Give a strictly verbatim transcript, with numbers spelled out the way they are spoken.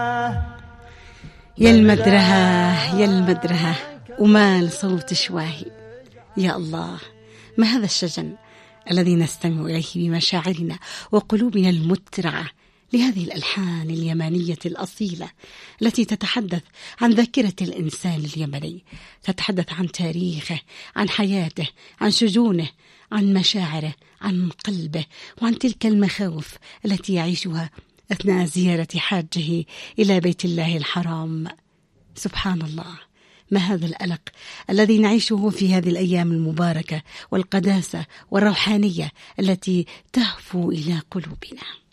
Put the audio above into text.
يا المدرها يا المدرها ومال صوت شواهي. يا الله، ما هذا الشجن الذي نستمع إليه بمشاعرنا وقلوبنا المترعة لهذه الألحان اليمنية الأصيلة التي تتحدث عن ذاكرة الإنسان اليمني، تتحدث عن تاريخه، عن حياته، عن شجونه، عن مشاعره، عن قلبه، وعن تلك المخاوف التي يعيشها أثناء زيارة حاجه إلى بيت الله الحرام. سبحان الله، ما هذا القلق الذي نعيشه في هذه الأيام المباركة والقداسة والروحانية التي تهفو إلى قلوبنا.